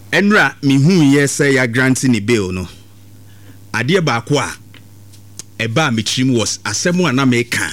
Enra mi hu ye say ya granting ni bail no. Ade ba ko a eba me trim was asemu ana me ka.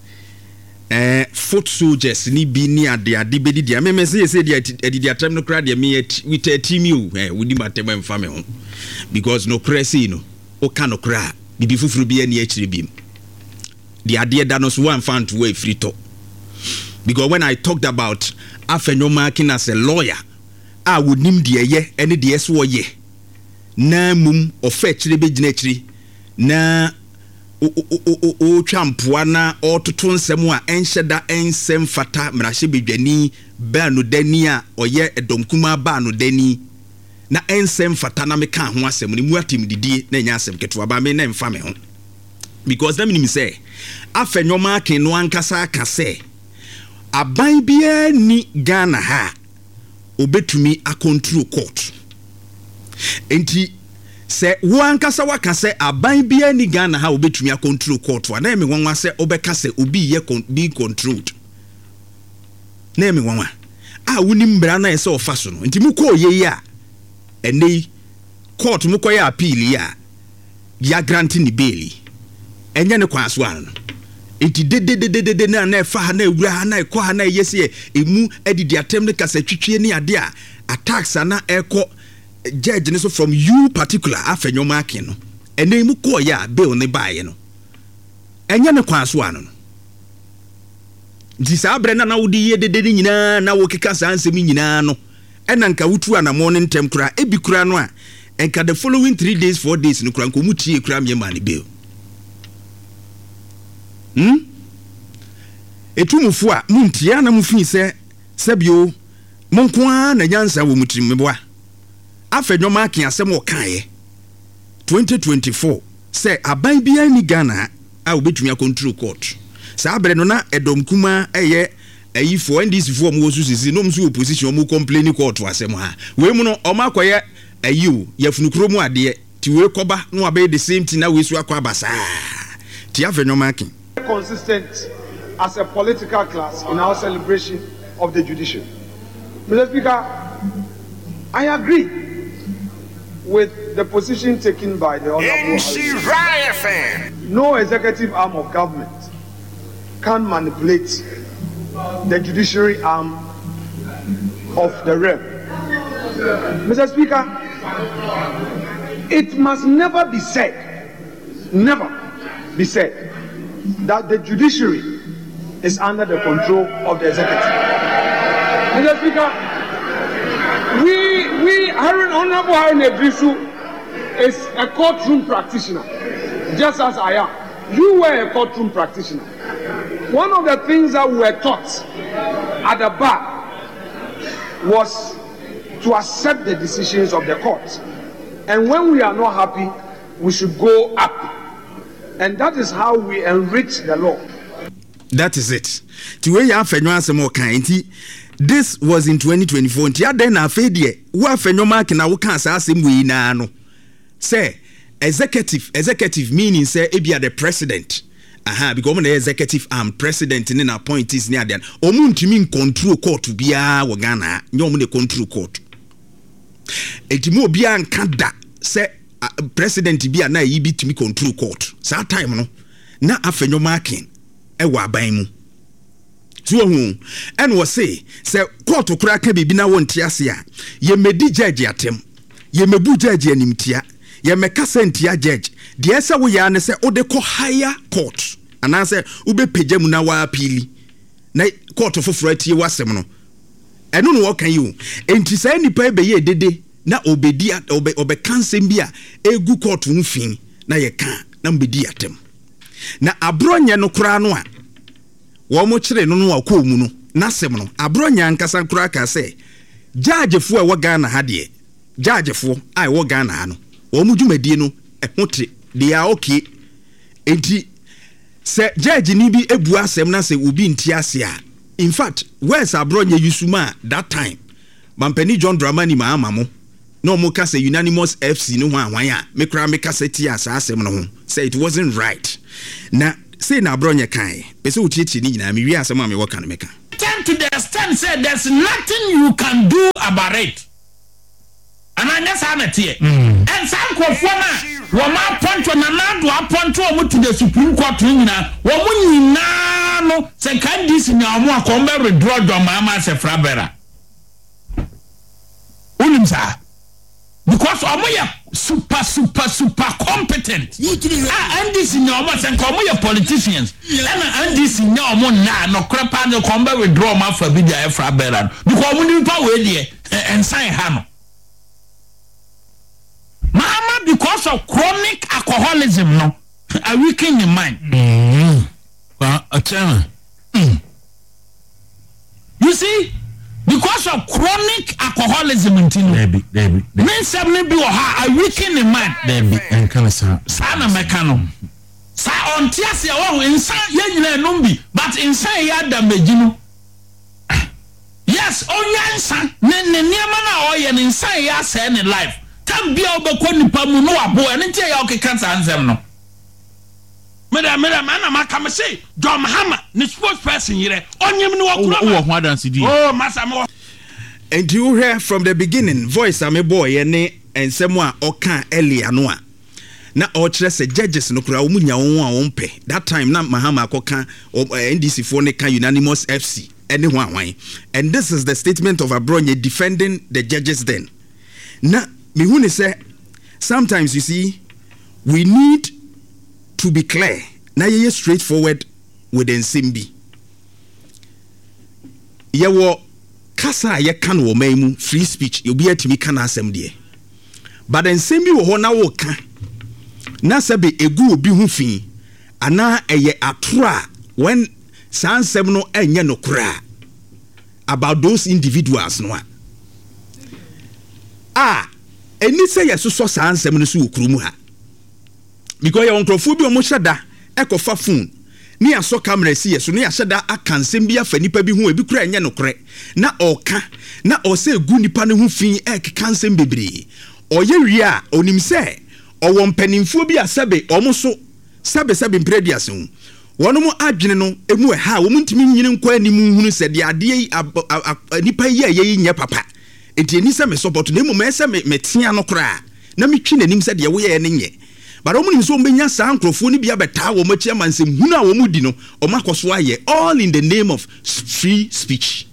Foot soldiers ni bi ni ade bedi dia me say dia time no kra dia me with a team you we di matem emfa me ho because no crazy no o ka no kra bibi fufuru bi ani akire bim the ade da no so one fan to way free to because when I talked about afenyo marking as a lawyer I would nim de ye any de so ye na mum of akire be gina akire na o champoa na o toto nsem a enhyeda ensem fata mrahye bedwani ba no dani a oye edomkuma ba no dani na ensem fata na meka ho asem ni mu atim didie na nya asem keto ba me na mfa me ho because na me say afenyo marking no ankasa aka say aban bia ni Ghana ha obetumi a control court enti se wankasa waka se aban bia ni Ghana ha obetumi a control court wa na me wanwa se obeka se obi ye be controlled na me wanwa a woni mbra na se ofa so no enti muko ye a ene court muko ya appeal ya grant ni bail enye ne kwa so an enti de na fa ha na ewura ha na ekọ ha na yesi emu edidi atem ne kasa twitwie ni ade a attacks na ekọ judge ne so from you particular afenyo marking no ene mu ko ya bail ne baaye no enye ne kwa so an no di sa abre na wodi ye de nyina na wo keka sa ansem nyina no ena nka wutu ana morning tem kura ebi kura no a enka the following 3 days 4 days no kura nko mu tie kura me man bail etumufu a muntia na mufin se bio monkoa na nyansa wo mutrim meboa afenyo marking asem wo kae 2024 se aban bia ni Ghana a obetumi a control court sa abre no na edomkuma eye ayi for ndis for mo susisi no mso opposition mo complain court asem ha we mu no o makoye ayi ya funukuro mu ade ti we koba no abe the same thing na we su akwa basa ti afenyo marking consistent as a political class in our celebration of the judiciary. Mr. Speaker, I agree with the position taken by the Honorable Harris. No executive arm of government can manipulate the judiciary arm of the realm. Mr. Speaker, it must never be said that the judiciary is under the control of the executive. Mr. Speaker, Honorable Harun Edrisu is a courtroom practitioner, just as I am. You were a courtroom practitioner. One of the things that we were taught at the bar was to accept the decisions of the court. And when we are not happy, we should go up. And that is how we enrich the law. That is it. This was in 2024. Wafenyo marking na wuka asem we na no. Say executive meaning say ebia the president. Because the executive arm president in appointees near them. Omuntimi control court bia wo Ghana. Nyom ne control court. Etimo bia nkada say president bia na yi bitimi control court. Sa time no na afenyo marking ewa aban mu. So hu and was say court okura ka bibi na wonte ase a ye medi judge atem ye mebu judge animtia ye meka sentia judge de ese wo ya ne se ode ko higher court ana se ube pagyamu na wa apili na court foforo atie wasem no eno no wo kan yi enti sai nipa be ye dede na obedi obe kansem bia egu court mfin na ye kan na mbedi atem na abronye no kura no a wo mo kire no no akọ mu no nasem no abronya nkasa kura ka se judgefo a wo Ghana ha de judgefo ai wo Ghana ha no wo mu dwumadie no ehote they are okay enti se judge ni bi ebu asem na se obi nti ase a in fact where's abronya yusuma that time mampani John Dramani ma amamo no mo ka se unanimous FC no hwan a me kura me ka se ti asem no ho say it wasn't right na say na abronya kai pese utieti ni nyina me wi asem a me wo kan meka to the extent say there's nothing you can do about it. ananya sa na tie and san krofo na wo ma ponto na nado aponto o mu to the Supreme Court nyina wo mu nyina no se kan dis nya omo akombe withdraw Dwamama se frabera unim sa because omo ya super competent and this nya omo se kan omo ya politicians and this nya omo na no krepa no kombe withdraw ma fa bi dia frabera because omo ni pa we die ensan ha no Mama, because of chronic alcoholism, no, I weaken in mind. You see, because of chronic alcoholism, men suddenly be I weaken in mind. And can sana mekano. Sa on tiasi ya inside yenye numbi, but inside ya damejinu. Yes, onyansa ne niamana oye inside ya say in life. Can be obekwa nipa mu no abo ene tie ya okeka ansem no madam ana maka me say Dwamama ni sports person yire onyem ni wakura wo dance di masa mo. And you hear from the beginning voice am boy ene ensem a oka earlier no a na o kire se judges no kura omunya won a wonpe that time na Mahama akoka NDC for ne ka unanimous FC ene ho anwan and this is the statement of Abronye defending the judges then. Na me who say sometimes you see we need to be clear na ye straightforward with Nsimbi ye wo kasa ye kan wo maimu free speech you be atimi kan asem de but Nsimbi wo ho na wo ka na sebe egu obi hu fi ana eye atora when sansem no enye no kra about those individuals no eni say yes so sansem no so okurum ha because your nkrofo bi o mo hyeda ekofa phone ni aso camera si yeso ni ahyeda akansem bi afa nipa bi hu ebi kura enye no kre na oka na o say egu nipa ne hu fi kansem bebre oye wi a onim say owo mpanimfo bi asabe omo so sabe mpredias hu wono mo adwene no emu ha wo ntimi nyine nkwa animu hunu se de ade nipa ye nye papa enti eni se me support na emu me se me tia no kra na metwi nanim se de wo ye ne nye but omo nim so mbenya sa nkrofo ni bia beta wo machi amansem hunu a wo mudi no o makoso aye all in the name of free speech.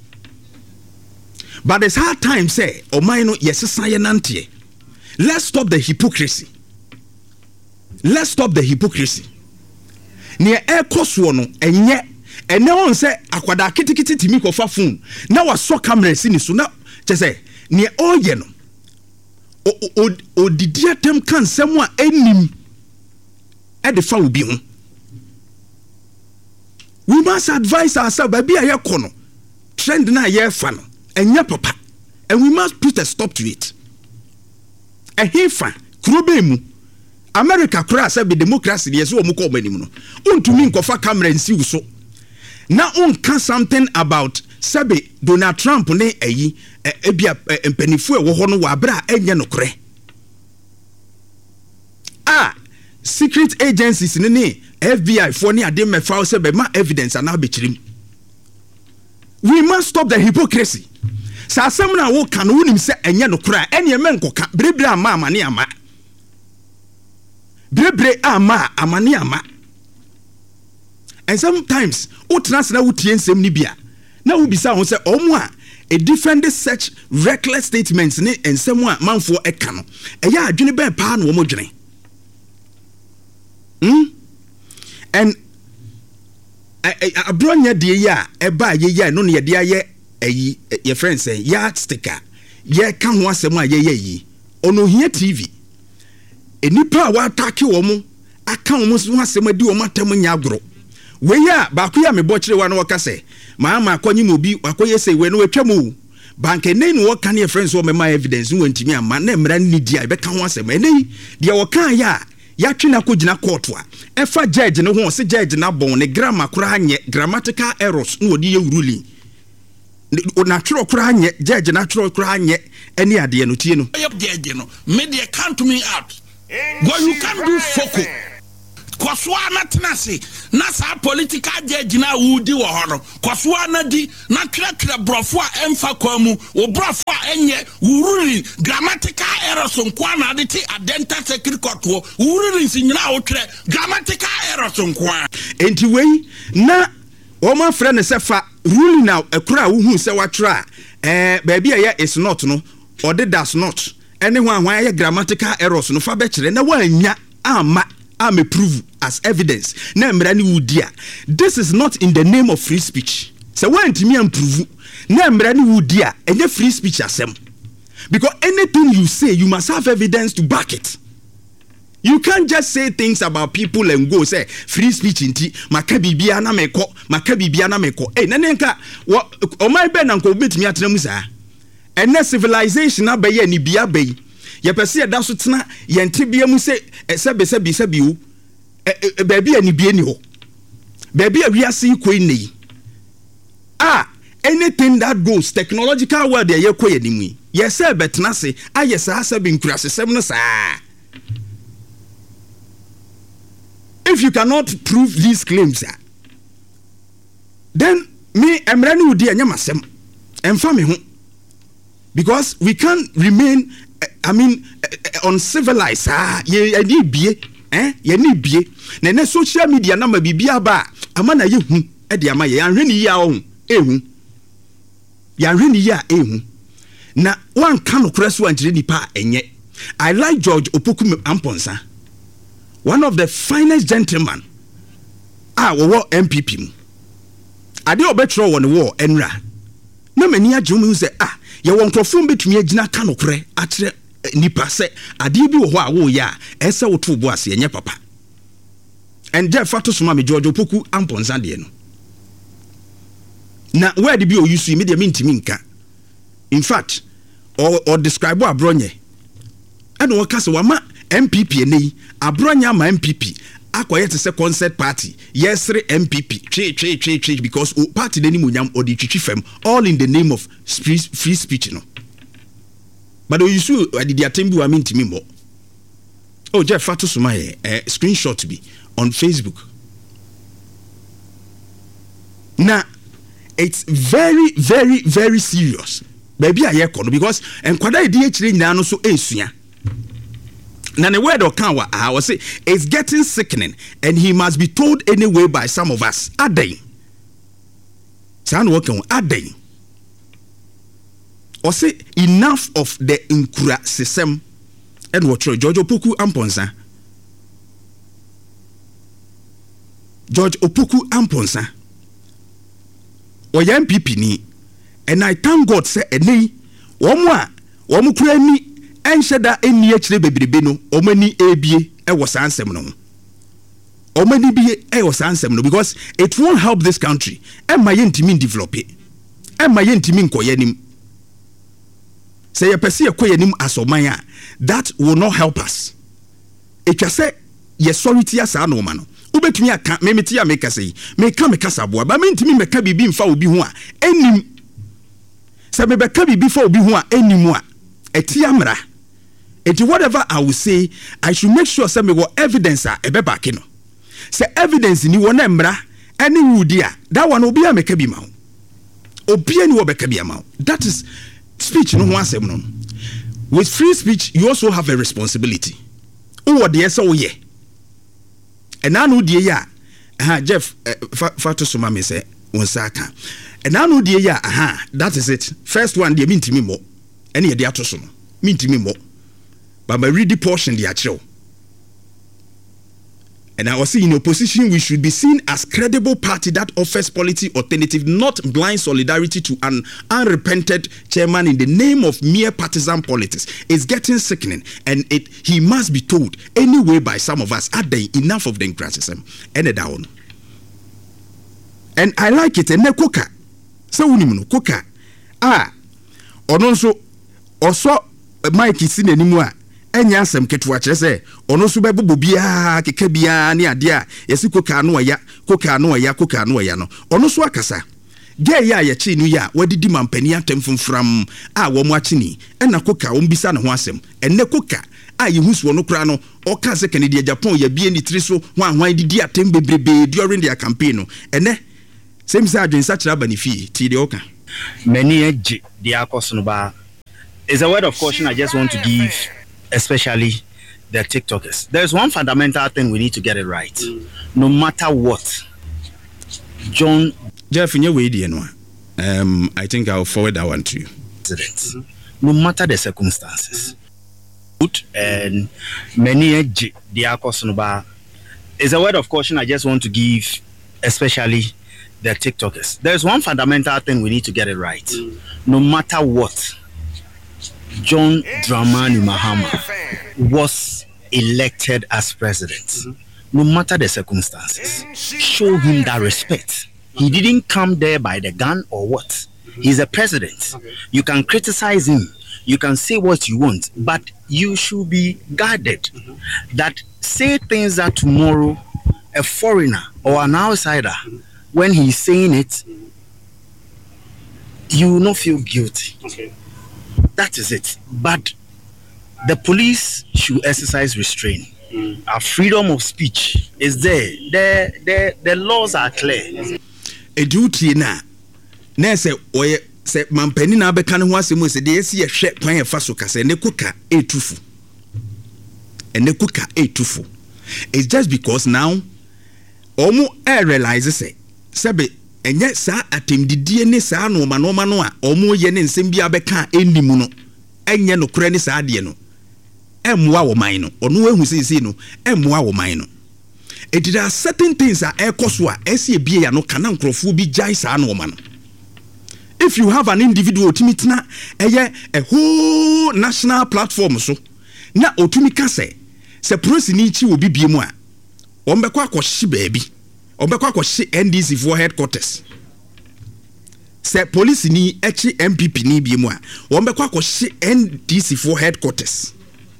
But there's hard time say o man no yesesa ye nante. Let's stop the hypocrisy. Let's stop the hypocrisy. Ne ekoso no enye ene on say akwada kitikiti timi ko fa phone na waso camera si ni so na che say ne oye no o didi atem kan semu a enim e de fa obi ho. We must advise ourselves baby aye kono trend na aye fa no enye papa and we must put a stop to it. E hefa krobe mu America kura say be democracy dey so omuko omanim no untumi nkofa camera nsi wo so na unka something about sabe Donald Trump ne ayi ebia empanifu e wo ho no wa bra enye no kore secret agencies ne FBI for ne ade mefa say be ma evidence and be chirim. We must stop the hypocrisy. Sa asem na wo kan wonim se enye no kore enye men koka brebre ama amane ama brebre ama amane ama. And sometimes utras na wutie nsem ni bia na wubisa ho se omo a defend such reckless statements ne ensem a manfo eka no eya adwene be pa na wo modwene and abronya de ya eba ye no ne de aye ayi your friend say yard sticker ye ka ho asem a ye yi ono hia TV enipa wa attack wo mo aka wo mo so asem adi wo matam nya agro we ya ba ku ya me bochire wa no waka se maama akonyi mobi akoye se we no watwamu banke nei no waka ne friends wo me my evidence wo ntimi ama na mra ni dia be ka ho asem enei dia wo kan ya twina ko gina court a efa judge no ho se judge na bon ne grammar kura anye grammatical errors no odi ye ruling na twro kura anye judge na twro kura anye eni ade no tie no judge no media count me out go you can do foco kwaswa na tenase na sa political judge na wudi wo ho no koso anadi na trekre brofo a emfa kwamu wo brofo a enye ruling grammatical errors nkwa na de ti identity secret court wo ruling sinyina wo tre grammatical errors nkwa enti wei na wo ma frɛ ne sɛ fa ruling now ekura wo hu sɛ watra baabi a is not no or the does not anyone why grammatical errors no fa be kire na wanya ama prove as evidence na mra ni wudia. This is not in the name of free speech. So when timi am prove na mra ni wudia enye free speech asem, because anything you say you must have evidence to back it. You can't just say things about people and go say free speech inti maka bibia na meko nanenka o mai be na nko betimi atena saa ene civilization abaye ni bia bayi ye pese ye da so tena ye ntebia mu se sebe o baabi ani bia ni ho baabi a wiase koi nei anything that goes technological world ye koi animu ye se betena se aye saa sebe nkurase sem no saa. If you cannot prove these claims, then me emrani udi anyamasem emfa me ho, because we can't remain uncivilized. Ye ni bie ye ni bie na social media na mabibia ba ama na ye hu e de ama ye anhwe ni ya ohun ehu ya anhwe ni ya ehu na wan kan okreso anjire nipa enye. I like George Opoku Amponsa, one of the finest gentlemen wo MPP mu ade obetro wo ne wo enra na mani agye say ye won krofo betumi agina ka nokre akire nipa se ade bi wo ho a wo ya ese wo to bo ase enye papa. And Jeff Fatosuma me George Opoku Amponsa de no na word bi o yusu me de mintimi nka. In fact or describe abronye and wo kase wa ma MPP eni abronya ma MPP akoye te se concert party yesre MPP tre because party deni munyam odi twitwi fam all in the name of free speech no. But you see adidi atembi wa mintimi mo. Oh Jeff Fatosuma screenshot bi on Facebook. Now it's very very very serious baby aye kono because enkwada edi akire nyina no so esua. Now the word of Kanwa, I was say it's getting sickening, and he must be told anyway by some of us. Adai, sound working Adai. Or say enough of the inkura system, and what George Opoku Amponsa. George Opoku Amponsa. Or MPP ni, and I thank God say any one ni. Enshada eni akire bebrebe no omani ebie wo sansem no omani bie wo sansem no, because it won't help this country emma yentimi develop emma yentimi nkoyanim say ye pese ekoyanim asoman a that will not help us. Etwa say ye sority asa no ma no ubetumi aka memeti ya meka say meka mekasa boa ba mentimi meka bibi mfa obi ho a enim say mebeka bibi fa obi ho a enimu a etiamra. Whatever I will say, I should make sure say me go evidence ebe back no. Say evidence ni wona mra any wudia that one obi ameka bi ma. Obi ani wo beka bi ma. That is speech no ho asem no. With free speech you also have a responsibility. Wo de say wo ye. And anu die ya Jeff Fatosuma me say won saka. And anu die ya that is it. First one de mintimi mo. Ene ye de atoso no. Mintimi mo. But my read the portion the actual. And I was saying in opposition, we should be seen as credible party that offers policy alternative, not blind solidarity to an unrepented chairman in the name of mere partisan politics. It's getting sickening, and he must be told anyway by some of us. Are they enough of the criticism? And down. And I like it. And koka, so unimuno koka. Also Mike is in anymore. Enya asem ketua kire se ono so bebobo bia keka bia ne ade a yesi koka no ya no ono so akasa ge ya ye chi nu ya wadidi mampani atem fumfram a wo mu achi ni ena koka wo mbisa ne ho asem enne koka a yehus wo no kra no o ka se Kennedy Japan ya bie ni tiri so hwan didi atem bebrebe during their campaign no ene same say adwen sa kira banifi ti de oka many age the akosonoba is a word of caution I just want to give, especially the TikTokers. There's one fundamental thing we need to get it right. No matter what, John Jeff in your way I think I'll forward that one to you. No matter the circumstances, and many age the akosonoba is a word of caution I just want to give, especially the TikTokers. There's one fundamental thing we need to get it right. No matter what, John Dramani Mahama was elected as president. No matter the circumstances, show him that respect. He didn't come there by the gun or what. He's a president. You can criticize him. You can say what you want, but you should be guarded. That say things that tomorrow a foreigner or an outsider, when he's saying it, you will not feel guilty. That is it. But the police should exercise restraint. Our freedom of speech is there. The laws are clear. A duty na say oye say mampani na abeka ne ho asemu se de esi ye hwe kwan e fa so ka se ne kuka etufu. Ene kuka etufu. It's just because now omo realize say sebe enye sa atemdidie ne sa no ma no a omo ye ne nsem bia beka enimu no enye no kora ne sa ade no emmoa wo man no ono ehu sisi no emmoa wo man no. There are certain things that ekoso a esi ebie ya no kana nkrofo bi jai sa no ma no. If you have an individual timitna a whole national platform so na otumi ka se police ni chi obi bie mu a ombekwa akohye baabi ombekwa akohye NDC for headquarters se police ni echi MPP ni bie mu a ombekwa akohye NDC for headquarters.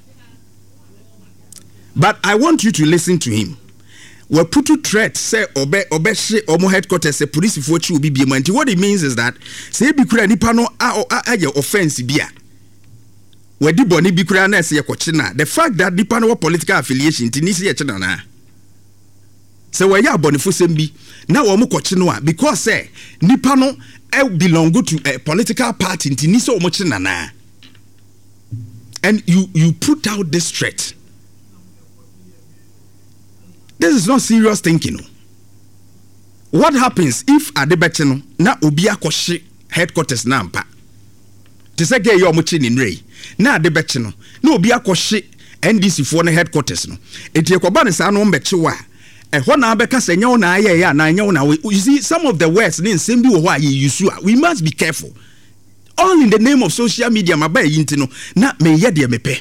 But I want you to listen to him. We put to threat say obeshe omo headquarters say police for chi obi bie mu. And what it means is that say bi kura nipa no a offense bia we di boni bi kura na se yekoche na the fact that nipa no political affiliation tinisi ye chena na say we ya bonifo sem bi na wo mo koche no a because say nipa no belong to a political party tinisi o mo chena na. And you put out this threat. This is not serious thinking. What happens if Adebeche no na obi akɔhye headquarters na mpa? Te sɛ gay yo mochi ni nrei. Na Adebeche no na obi akɔhye NDC for na headquarters no. Enti ekoba ne sa no mbeche wa. Ɛhɔ na abɛka sɛ nyawo na aye ya na nyawo na we. You see some of the words ne nsɛm bi wɔ hɔ a ye use a we must be careful. All in the name of social media maba yinti no na me ye de mepe.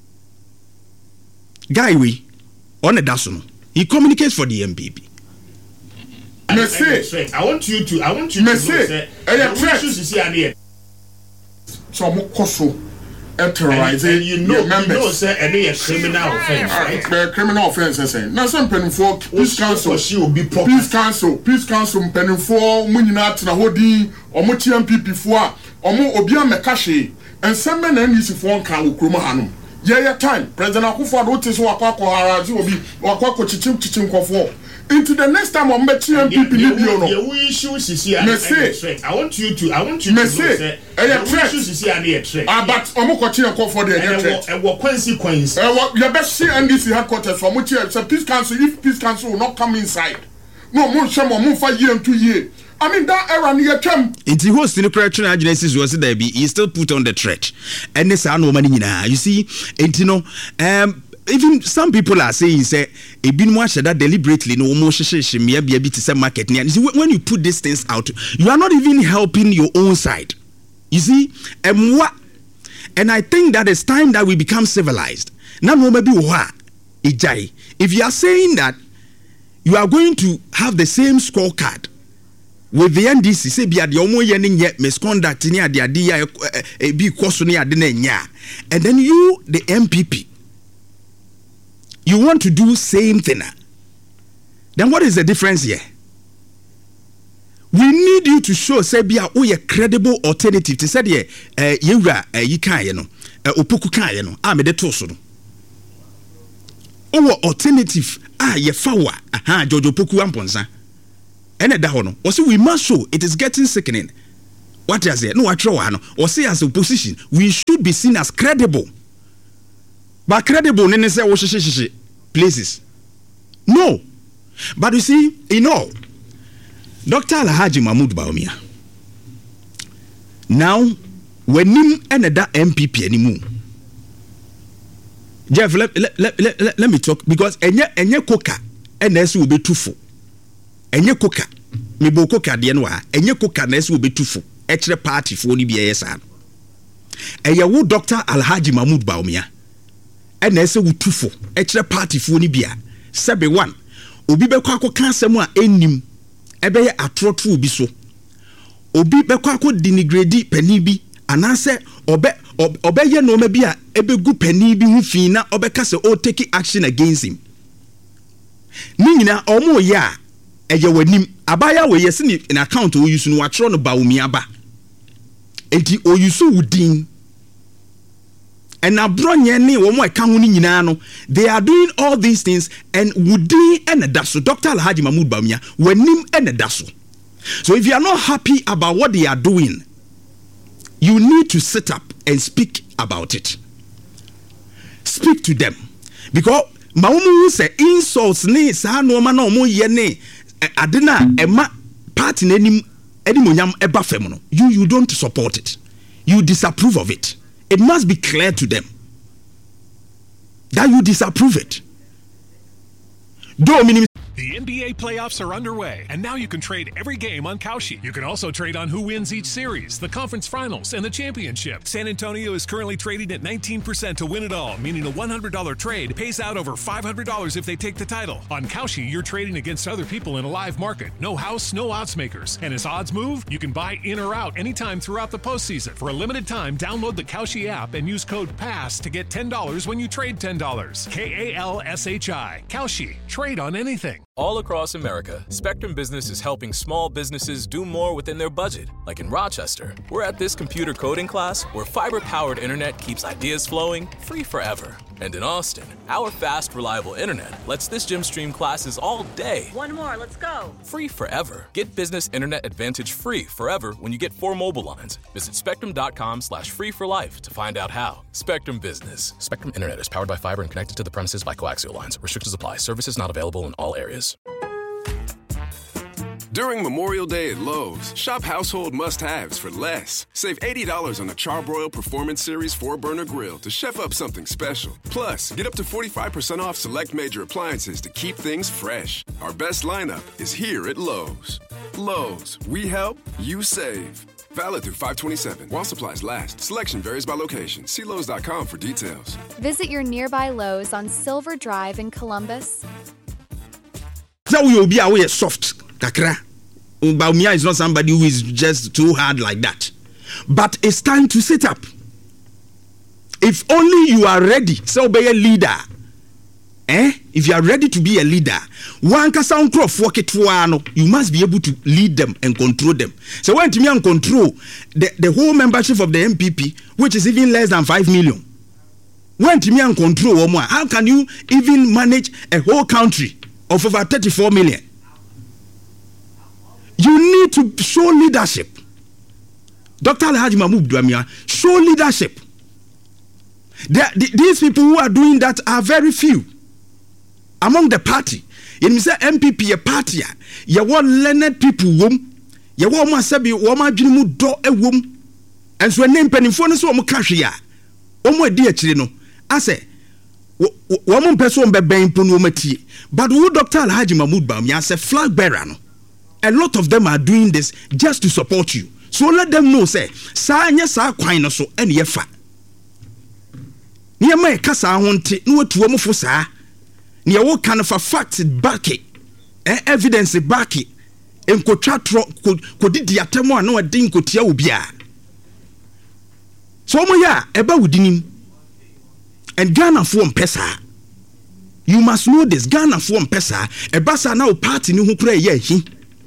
Guy we on daso no. He communicates for the MPP. I want you to know say so mokoso terrorizing you know say any criminal offense, right? Criminal offense say. Now some penny for peace council peace council penny for munyina tena hodi omo MPP for omo obi amekahye enseme na NDC for kan okroma hanom. Yeah, time. President Akufo-Addo wote so wakwa harazi obi wakwa chichim kwofo. Into the next time on met MPP video no. The issue is here. I want you to know say the issue is here. But omo kwachi kwofo dey threat. And what consequence? You best see NDC headquarters for much say peace council if peace council will not come inside. No mo shemo mo fa year 2 year. I mean that era near term. It's the host in the correction agencies was there be he still put on the threat. And this no money you see, and you know, even some people are saying say a been more that deliberately no more be able to sell market. You see, when you put these things out, you are not even helping your own side. You see, and I think that it's time that we become civilized. Now maybe if you are saying that you are going to have the same scorecard with the NDC say be the omo ye ne misconduct ni ade ya bi koso ni ade na nya, and then you the MPP you want to do same thing, then what is the difference here? We need you to show say be a credible alternative to say yewura yi kan ye no opoku kan ye no a me de to so no alternative ye fawa Jojo Poku Amponsa ene da hono o say we must show it is getting sickening. What is it? No, what or say as opposition we should be seen as credible. But credible nene say places. No. But you see, in all, Dr. Alhaji Mahmoud Bawumia now when him and that MPP anymore. Jeff, let me talk because enye koka NS will be too full. Enye koka me bo koka de no a enye koka NS will be too full. Extra party for ni biye san. Eye wo Dr. Alhaji Mahmoud Bawumia NS will too full. Extra party for ni biya. Sebe one obi be kwa kan asem a enim ebe ye atroto obi so. Obi be kwa denigrate pani bi anase obe ye no ma bi a ebe gu pani bi hu fi na obe ka se o take action against him. Ni nyina omo ye a eye wanim abaya we yesi ni in account o use no watro no Bawumia ba. Enti o use wudin. And now bronye ni wo mo eka ho ni nyina no they are doing all these things and wudin and daso Dr. Alhaji Mahmoud Bawumia wanim and daso. So if you are not happy about what they are doing, you need to sit up and speak about it. Speak to them. Because Maumu say insults ni sa no ma no mo ye ni adena ema party enim edimonyam eba fem no. You don't support it. You disapprove of it. It must be clear to them that you disapprove it. The NBA playoffs are underway, and now you can trade every game on Kalshi. You can also trade on who wins each series, the conference finals, and the championship. San Antonio is currently trading at 19% to win it all, meaning a $100 trade pays out over $500 if they take the title. On Kalshi, you're trading against other people in a live market. No house, no odds makers. And as odds move, you can buy in or out anytime throughout the postseason. For a limited time, download the Kalshi app and use code PASS to get $10 when you trade $10. KALSHI. Kalshi. Trade on anything. All across America, Spectrum Business is helping small businesses do more within their budget. Like in Rochester, we're at this computer coding class where fiber-powered internet keeps ideas flowing free forever. And in Austin, our fast, reliable internet lets this gym stream classes all day. One more, let's go. Free forever. Get Business Internet Advantage free forever when you get 4 mobile lines. Visit spectrum.com/free for life to find out how. Spectrum Business. Spectrum Internet is powered by fiber and connected to the premises by coaxial lines. Restrictions apply. Services not available in all areas. During Memorial Day at Lowe's, shop household must-haves for less. Save $80 on the Charbroil Performance Series 4-burner grill to chef up something special. Plus, get up to 45% off select major appliances to keep things fresh. Our best lineup is here at Lowe's. Lowe's, we help, you save. Valid through 5/27. While supplies last. Selection varies by location. See Lowe's.com for details. Visit your nearby Lowe's on Silver Drive in Columbus. So we will be away soft. Kakra. Bawumia is not somebody who is just too hard like that. But it's time to sit up. If only you are ready, so be a leader. If you are ready to be a leader, you must be able to lead them and control them. So when you control the whole membership of the MPP, which is even less than 5 million, when you control, how can you even manage a whole country of over 34 million? You need to show leadership. Dr. Alhaji Mahmoud Bawumia, show leadership. These people who are doing that are very few among the party. You say MPP a party, you want learned people, you want masabi, wama jinimu do a wom, and so name penny phone so mukashia. Omo dear chino. I say, woman person be ben punumati, but who Dr. Alhaji Mahmoud Bawumia say flag bearer. A lot of them are doing this just to support you. So let them know, say, sa nya sa kwan no so ene yefa. Ni ma e kasa honte no atuo mo fo sa. Ni e wo kan fa fact back it. Evidence back it. Enkotwa tro kodidi atemo na wadi nkotia obi a. So mo ya eba wudinim. And Ghana for mpesa. You must know this. Ghana for mpesa. Eba sa na o party ni hu kura ye hi.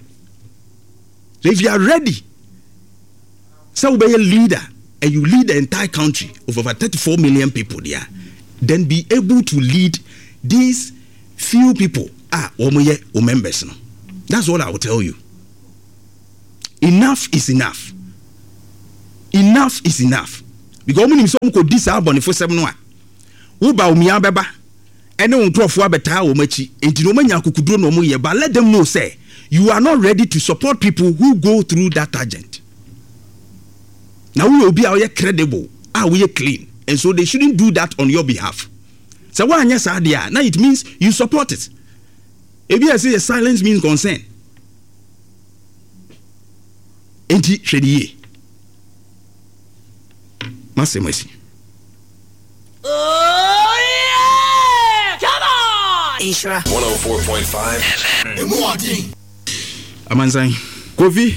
So if you are ready, so be a leader, and you lead the entire country of over 34 million people there, then be able to lead these few people are members. No? That's what I will tell you. Enough is enough. Enough is enough. Because when you could this album for 7 1, Uba Umia Beba, and no drop for Beta or Machi, and Tinomania could do no more, but let them know, say, you are not ready to support people who go through that agent. Now we will be our credible, are we clean, and so they shouldn't do that on your behalf. So why yes, idea? Now it means you support it. If you say silence means consent. Enti Shediye. Mercy. Oh yeah! Come on! Isra 104.5 FM. Amanzai. Kofi.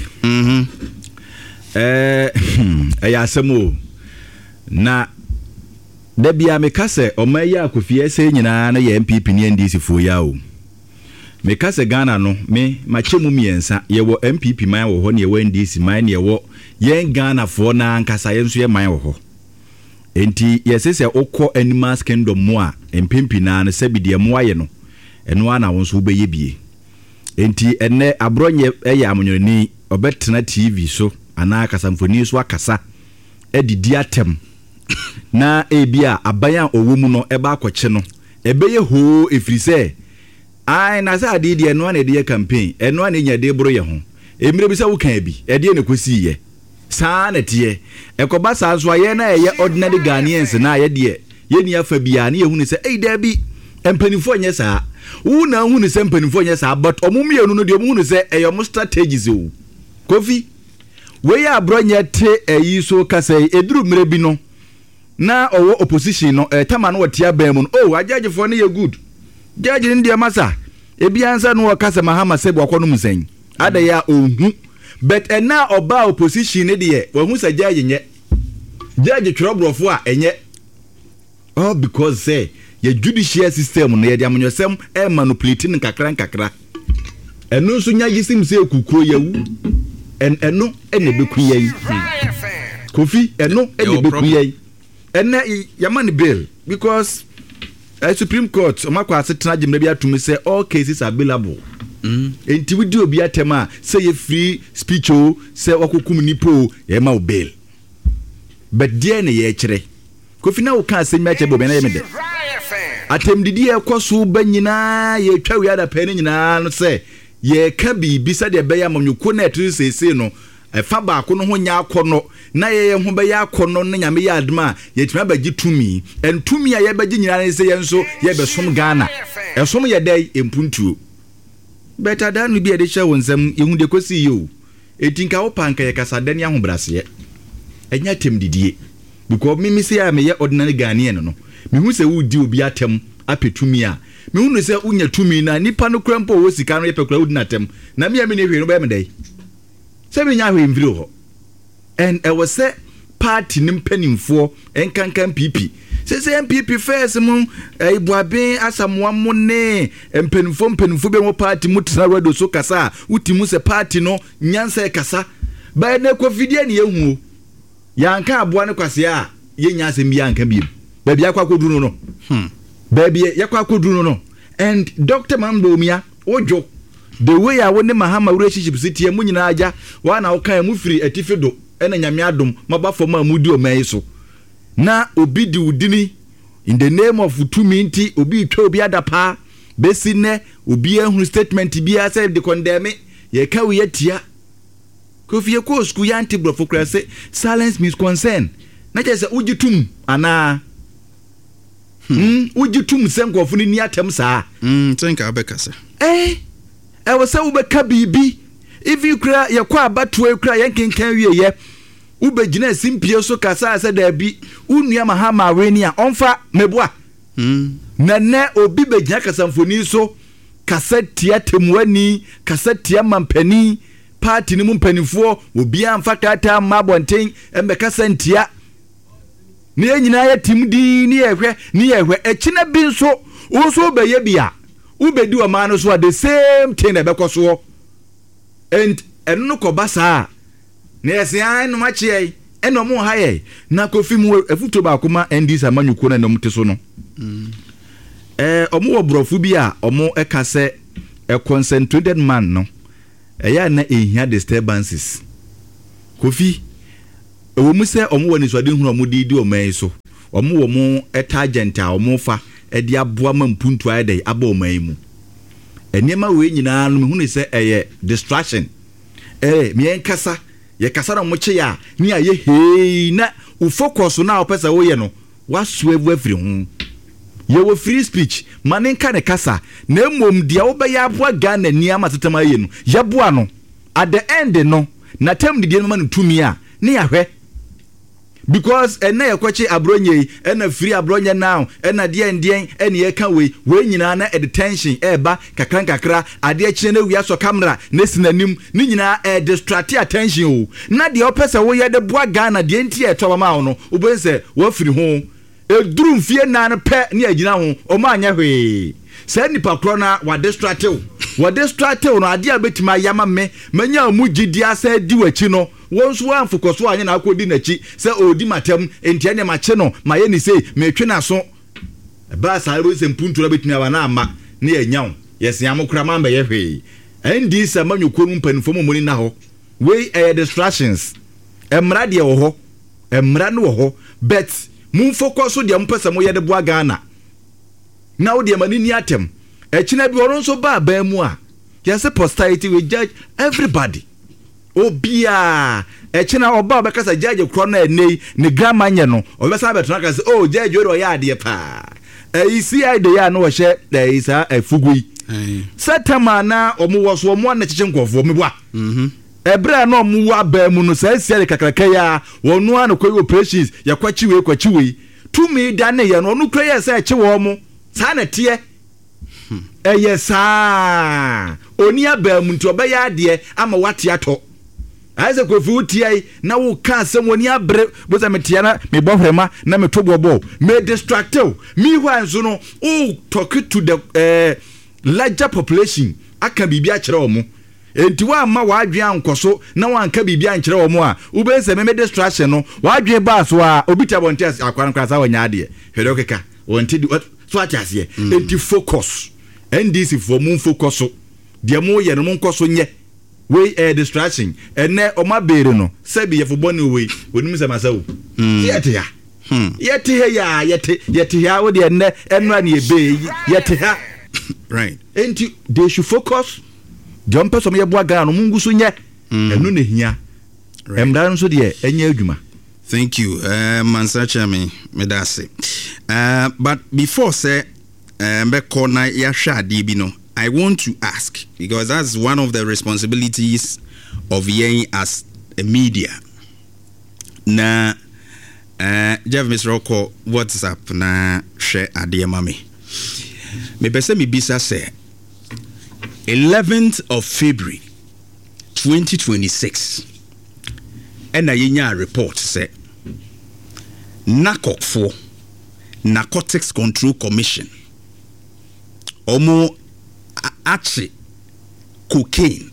Asemo. Na debia mekase omaya Kofi ese nyina na ye MPP ni NDC fo ya o. Mekase Ghana no me machemu miensa ye wo MPP man wo ho ne ye wo NDC man ne ye wo yen Ghana fo na ankasa yenso ye man wo ho. Enti yesese okọ Animals Kingdom mu a MPP na no sabide mu aye no eno ana wonso be ye bie. Enti enne abronye eye amonyoni obetena TV so ana akasamfoni so akasa edidi atem na ebia aban owo mu no eba akọche no ebeye ho efrise ai na sa ade de no na de campaign eno na nya de bro ye ho emire bi sa wo kan bi e de ne kosi ye saa na tie ekoba sa so ye na ye ordinary Ghanaians na ye de ye ni afa bia na ye hu ne se ei da bi empanifo nye saa wo na hu ne se empanifo nye saa but omum ye no de omum ne se eyom strategies o Kofi we ya bro nye te eyi so kasa eduru mire bi no na owo opposition no tama no watia ban mu oh ajagefo ne ye good judge ndia masa ebiansa no wakasa mahama sebo akono musen ada ya ohu but ena oba opposition ne de wahu sa judge nye judge troublefo a enye oh because say your judicial system no ye de amonyosem manipulating nkakra eno so nya gisim se kukuro yawu eno ene beku yayi Kofi eno ene beku yayi ena yamani bill because Supreme Court omakwa asetena jimre bia tumi say all cases are available. Enti we do obi atema say ye free speech o say wakokum nipo ye ma bail. But there ne ye kire. Kofi na wo kan asemi ache bo be na ye mede. Atem didi e kwaso ba nyina ye twa wi ada pe ne nyina no say ye ka bi bisa de be ya mamnyuko na etu sese no efa ba ko no ho nya akono na ye ho be ya akono no nyame ya adma ye tuma ba gitumi entumi a ye ba ginyina ne se ye nso ye be som Ghana esom ye dai empuntuo beta dan bi e de hye wonsam ye hu de kosi yo etinka wo panka ye kasa dan ya ho brase enya tem didie because me se ya me ye ordinary Ghanaian no me hu se wo di obi atem apetumi a me hu no se unya tumi na nipa no krampo wo sika no ye pekura wo dinatem na me ya me ne hwe no ba me dai se me nya hwe mviri ho and I was say party nimpanimfo enkankan PP say MPP first mu ibuaben asamwa mu ne mpanimfo be mo party mutra radio so kasa utimu se party no nyansa kasa ba na Kofidie ne yehu yanka aboa ne kwase a yenya asem bi yanka bi ba bia kwa koduru no ba bia yakwa koduru no and Dr. Mamdomia ojo the way I want Mahama relationship city mu nyina aja wa na okan mu firi atifedo ena nyame adom mabafo ma mudi o mai so na obi di udini in the name of tuminti obi twa obi adapa besi ne obi ehun statement bia say de condemn ye ka we yatia Kofi ko school ya anti brofo kra say silence means consent na je say ugitum ana ugitum senkofo ni atem saa tenka abekasa I was so ubeka bibi if you cry yakwa abatu kra yankenkan wie ye ubegina simpie so kasa ase da bi unua mahama weni a onfa meboa na ne obi begina kasamfoni so kasetia temwani kasetia mampani party ni mpanifo obi amfa kata mabonten embe kasentia ne nyina ya timdi ni ehwe echina bi nso wo so beye bia ubedi o man so the same thing e bekoso and eno ko basa na yesi an no machi eno mo haye na Kofi mu efuto ba kuma ndis amanyuko na no mteso no omo obrofo bi a omo eka se a concentrated man no eya na ehia disturbances kofi ewo mu se omo woni so de hunu omo di oman so omo wo mu etagent a omo fa e de aboa mampuntu ayde aba oman mu eniema we nyina no hunu se eye distraction me enkasa ye kasa na mo che ya ni aye hei na u focus na opesa wo ye no waso evu afiri hu ye wo free speech manen ka ne kasa na emom dia wo be ya aboa Ghana ni amatetama ye no ya boa no at the end no na tem de ma no tumi a ne ya hwe because ena ye kwachi abronye ena free abronye now ena de ndien ena ye ka we nyina na detention eba kakra ade kire na wia so camera na sinanim ni nyina distract attention o na de opese wo ye de boa Ghana de nti e to ma wo no obense wo firi ho eduru mfie na ne pe ne agina ho o ma anya hwe se nipa kro na wa distract no ade abetima yama me manya mu gidi asa di wachi no wonso wa mfokoso anya na akodi nachi se odi matem entia ne mache no maye ni sei metwe na so ba sa ro se mpuntura betumi aba na ama ne enyaw yes ya mokura mamba ye hwe endi sa manwoko nu mpanifo mo ni na ho we distractions emra de wo ho emra no wo ho bet mu focus de mpesa mo ye de boa Ghana na wo de mani ni atem echina bi wono so ba mu a yes posterity we judge everybody obia echina oba bekasa judge kro na nei ne grandma nye no obesa betona ka se oh judge oro ya ade pa isi ide ya no wo hye isa afugui setama na omo so omo na chiche nkofo mebwa ebra na omo wa ba mu no sa sia kakraka ya wonu an koi operations ya kwachiwe tumi da ne ya no onu kra ya sa eche wo mo sa na tie sa oni aba mu nti obeya ade ama wate ato aize kofu tie na wo ka asem oni abre boza metia na me bohrema na me tobobo me distracted me wanzo no o talk to the larger population aka bibia kire omo enti wa ma wa adwe ankoso na wa anka bibia nkire omo a ubense me distraction no wa adwe ba so a obita bonte akwankwa sa wanya ade hwede okeka wonte so atiase enti focus NDC for moon focus de mo ye no nkoso nye we distraction ene o ma bere no sabi ye foboni we onum se masawo yete ya yete ya yete ya wo de ene eno ani ebe yete ha right enti they should focus jump some ye boa Ghana no mungu so nye enu ne hia emdan so de enye adwuma. Thank you Mansacha me dase but before say Mbekona yasha dibino, I want to ask, because that's one of the responsibilities of yen as a media. Na Jeff Misroko, what's up na share adia mami. Me pese mi bisa say 11th of February 2026. Ena yenya report say NACOC Narcotics Control Commission omo achi cocaine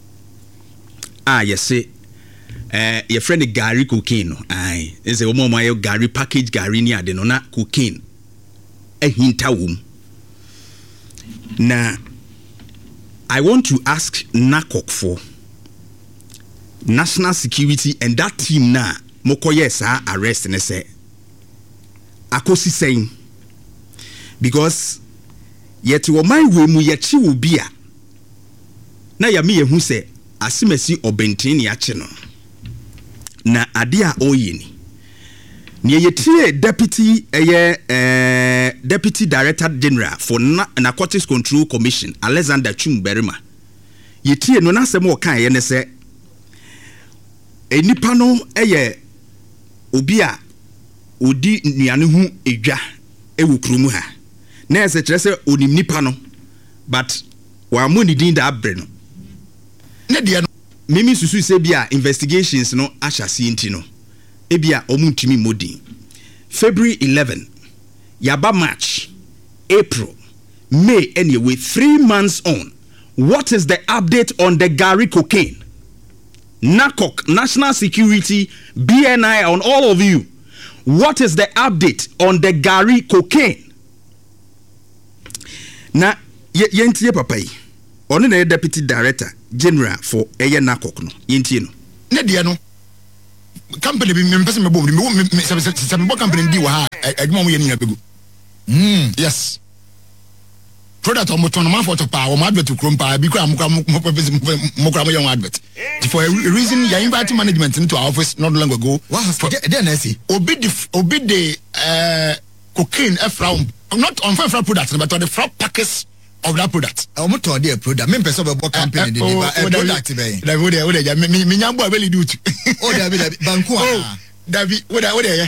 yese your friend Gary cocaine no is omo my Gary package Gary ni ade no na cocaine hinta wom na I want to ask NACOC for national security and that team na mokoye sa arrest ne say akosi saying because yet wo man we mu yechi wo bia na ya me yehu se asimasi obentin ne ache no na ade a oyeni ne yetie deputy deputy director general for Narcotics Control Commission Alexander Chumberima yetie no na asem wo kan ye ne se enipa no obi a odi nuane hu edwa ewukrumu ha na ese kire se onim nipa no but wa mo ni din da abre no ne de no mimi susu se bia investigations no ahyase enti no e bia omuntimi modin February 11 yaba March April May anyway 3 months on. What is the update on the Gary cocaine? NACOC, National Security, BNI, on all of you. What is the update on the Gary cocaine? na yentie papa yi ono na deputy director general for NACOC no yentie no ne de no company bi me pese me bo se me bo company di wa ha adwuma mo ye ni abegu yes product omo ton man for to pa omo advert krom pa bi kwa mo kra mo young advert for a reason you invite management into our office not long ago then I see obi the cocaine from not on for product but on the front packets of that product omo to the product me person be company the product be that we me nyambo abeli do oh that banku David, what are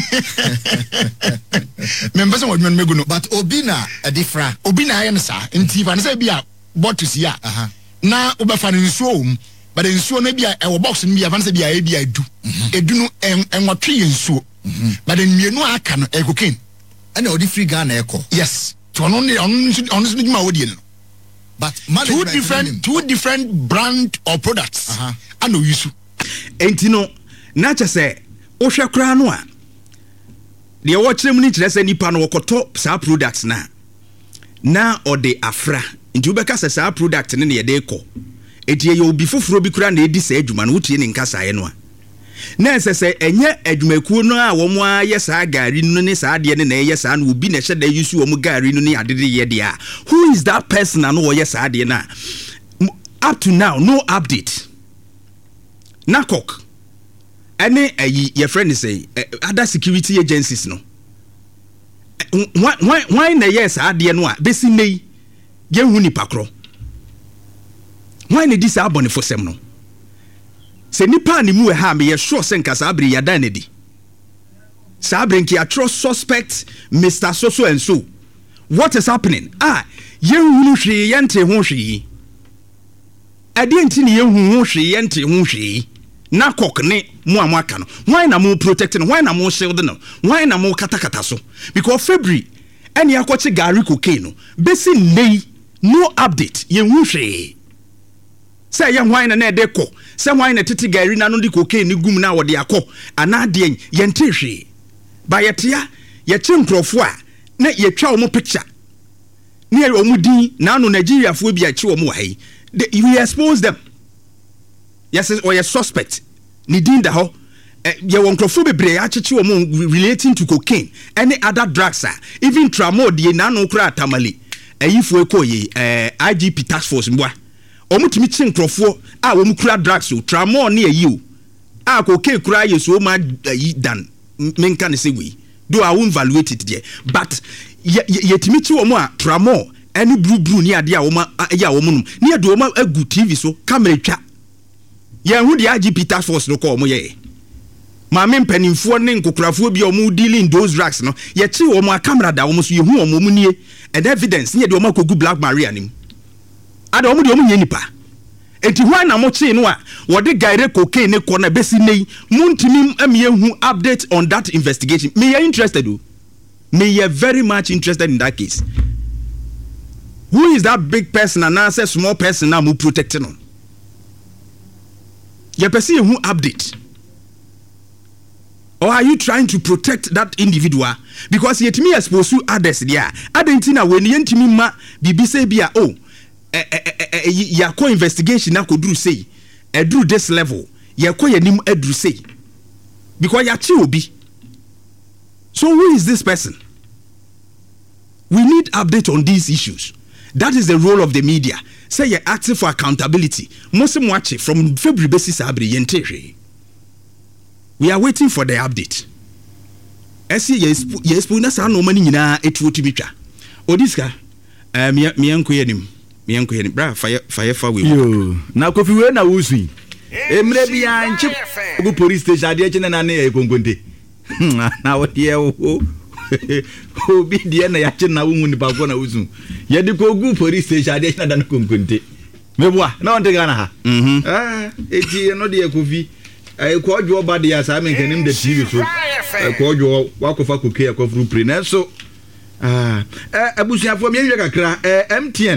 members of men meguno, but Obina a different Obina answer in Tivan say be a bought to see now Ubafan in Swom, but in so maybe a box and be advanced be a do a do no and what tree in so but in me no I can a cocaine and all the free gun echo yes to only honestly my audience but two different brand or products I know you ain't no not just say ohwe kra no a de wokyerem ni kyerɛ sɛ nipa no wɔkɔtɔ saa products na ɔde afra nti wobɛka sɛ saa product ne yɛde kɔ eti yɛ obi foforo bi kra na edi saa adwuma no wotie ne nkasaeɛ no a na ɛsɛ sɛ ɛnyɛ adwumakuo no a wɔn a yɛ saa gari no ne saa adeɛ ne na ɛyɛ saa no obi na ɛhyɛ da yusu wɔn gari no ne adede yɛ deɛ a who is that person na no wɔyɛ saa adeɛ na up to now no update NACOC any your friend is say other security agencies no why na yes ade no a besi nei ye hu nipa kro why na dis abone for sem no se nipa ni mu ha me ye sure sen kasa abre yada na di sabre nki atro suspect Mr. So and so what is happening ye hu hwe ye nte ho hwe ade nti ni ye hu hwe ye nte ho hwe NACOC ne mo amaka no why na mo protect no why na mo shield no why na mo katakata so because February any akwache gari cocaine no besi nei no update ye hu hwe say ye why na de ko say why na titi gari na no de cocaine ni gum na wo de akọ ana de ye nte hwe ba ye tia ye chi nkrofo a na ye twa o mo picture ne o mu din na no Nigeria fo bi a chi o mo wai you expose them yes or your suspect ni din da ho ye won krofo bebre acheche wo relating to cocaine any other drugs even tramol na no kra tamale ayifo ekoye IGP task force mboa omutimi chi nkrofo a wo mukura drugs o tramol ne ayi o cocaine kra yeso ma ayi dan menka ne sewi do I won't evaluate it there but yetimi chi wo mo a tramol any blue ni ade a wo ma ya wo munum ne ade wo ma agu TV so camera twa ye hu the IGP task force no ko mo ye ma me mpanimfo ne nkokrafo bi o mo dealing those drugs no ye chi wo mo a camera da wo mo so ye hu o mo nie and evidence ne de wo ma kogu Black Maria nim ada wo mo de wo mo nye nipa enti why na mo chi no a wo de gaire cocaine ne ko na besi nei muntimi am ye hu update on that investigation me ye interested o me ye very much interested in that case who is that big person and answer small person na mo protect no you perceive who update or are you trying to protect that individual because yet me expose to others there adentina when yentimi ma bibi say bia yakọ investigation na koduru say eduru this level yakọ yanim eduru say because ya chi obi so who is this person we need update on these issues that is the role of the media say you're acting for accountability. Muslim watch from February basis abri yente. We are waiting for the update. Esi yes na sa no mani nyina etu otimitwa. Odiska me yanko yenim bra fire we yo na kofi we na wusu emre bia nchi go police station ade eche na e konkonte na wo de o obi de na ya che na wo ni ba go na wusu ye de ko go police station ade eche na dan konkonte meboa na on de gana ha eti no de kofi ko odwo ba de ya sa me nkanim de TV so ko odwo wakofa koke akofru pre na so abusuafo me ywe kakra MTN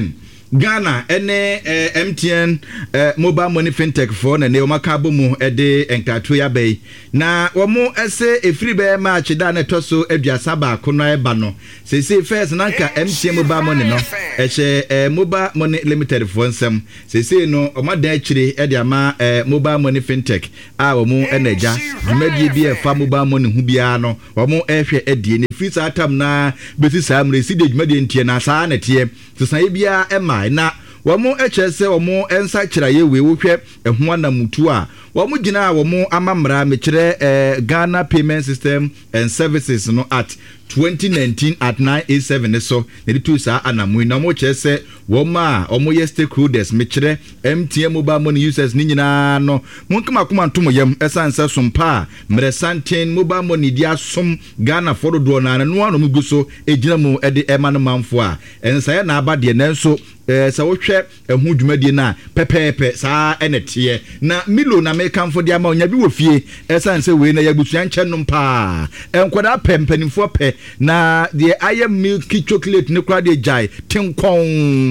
Ghana ene MTN mobile money fintech for na ne o makabo mu de enkato ya bay na wo mo ese efiri be match da na toso aduasa ba ko no eba no se first na ka MTN mobile money no mobile money limited for nsem se no o madan akire e de ama mobile money fintech a wo mo enaja dwumadi bi e fa mobile money hu bia no wo mo ehwe edie ne free atam na beti samre si de dwumadi ntie na saa na tie sesan bia ema na wamo HSE wamo ensa kira yewe wo hwe eho anamutu a wamo gina wamo amamra me kire Ghana Payment System and Services no at 2019 at 987 so ne tu sa anamu na mo chese woma omo ye stakeholders me kire MTN mobile money users ni nyina no monkama kuma ntomo yam esanse sompa mresanten mobile money dia som Ghana fododo na no anu muguso ejina mu ede ema no manfo a ensa ya na abade nenso sa wo hwe ehu dwumadi na pepepe sa enetie na milo na mekamfo dia ma onya bi wo fie esanse we na yabusu anche no mpa enkwada pempanifo pe na the ayam milky chocolate ne kwade jai tenkon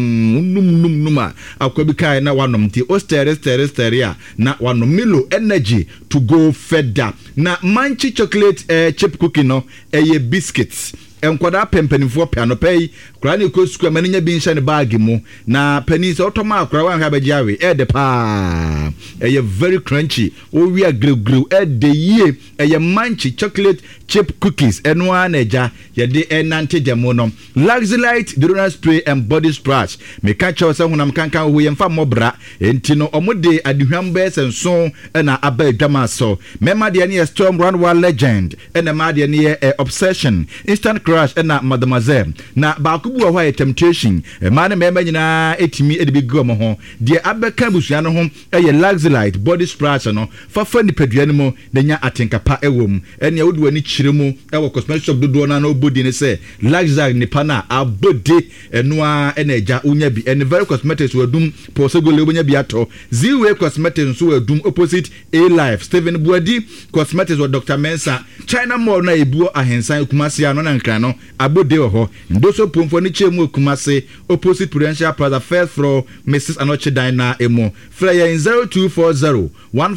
num akwabi kai na wanom ti osteria na wanom milo energy to go further na manchi chocolate chip cookie no biscuits enkwada pempanifo pe anopei kura ne ko sukua mani nya bi nhye ne bag mu na pani se otoma akura wan ha bagiawe de pa very crunchy o wi agrew de ye manchi chocolate chip cookies enwa na eja ye de enante demo no Luxelite deodorant spray and body splash me ka chaw se hunam kankan ho ye mfa mobra enti no omode adihwam be senso na aba adwama so mema de ne Storm Run Legend na ma de ne Obsession Instant Crush na Mademoiselle na ba kubu wa temptation ma na mema nyina etimi edibigu mo ho de abeka busua no ho Luxelite body splash no fafa ni padua no mo na nya atenkapa ewom ene wodu wani chiremu ewo cosmetic shop dodo na obodi ne se Luxelite ni pana abode enoa eneja unya bi ene very cosmetics wadum posegole onya bi ato Ziwe Cosmetics so wadum opposite A Life Steven Buadi Cosmetics wa Dr. Mensa China Mall na ebuo ahensan Kumasi ano na nkran no abode ho ndoso pomfo ni chemu Kumasi opposite Prudential Plaza first floor Mrs. Anoche Dina Emo flyer in 0240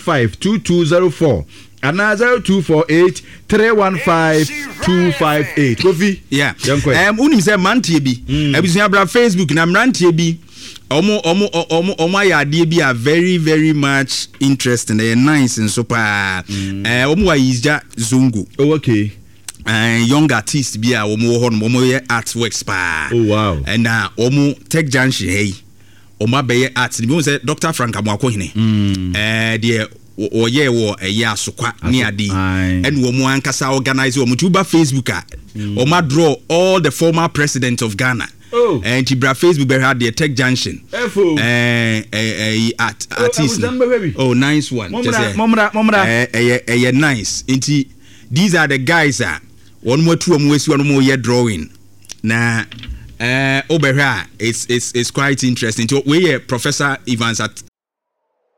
152204 and 0248 315 258 Kofi yeah unim say mantie bi ebusia bra Facebook na mantie bi omo ya de bi are very very much interesting they nice and super omo wa Izja Zungu okay young artist bi a omo ho no omo ye artworks pa oh wow and omo Tech Junction hey omo be ye art bi say Dr. Frank Amwako hine de oye wo eya sokwa ni adi and wo mo ankasa organize wo tuba Facebook a o ma draw all the former presidents of Ghana and Tibra Facebook be had the Tech Junction artist nice one nice inti these are the guys one more two one more year drawing na Obera it's quite interesting to we Professor Evans